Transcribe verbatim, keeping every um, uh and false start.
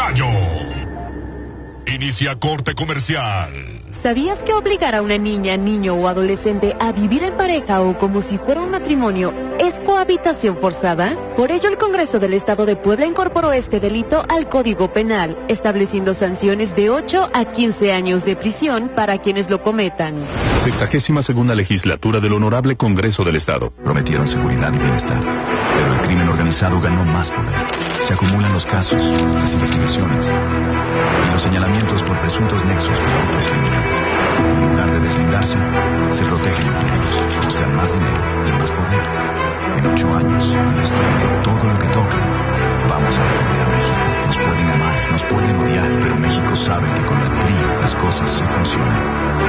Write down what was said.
gallo. Inicia corte comercial. ¿Sabías que obligar a una niña, niño o adolescente a vivir en pareja o como si fuera un matrimonio es cohabitación forzada? Por ello, el Congreso del Estado de Puebla incorporó este delito al Código Penal, estableciendo sanciones de ocho a quince años de prisión para quienes lo cometan. Sexagésima segunda legislatura del Honorable Congreso del Estado. Prometieron seguridad y bienestar, pero el crimen organizado ganó más poder. Se acumulan los casos, las investigaciones y los señalamientos por presuntos nexos con otros criminales. En lugar de deslindarse, se protegen entre ellos, buscan más dinero y más poder. En ocho años han destruido todo lo que tocan. Vamos a defender a México. Nos pueden amar, nos pueden odiar, pero México sabe que con el P R I las cosas sí funcionan.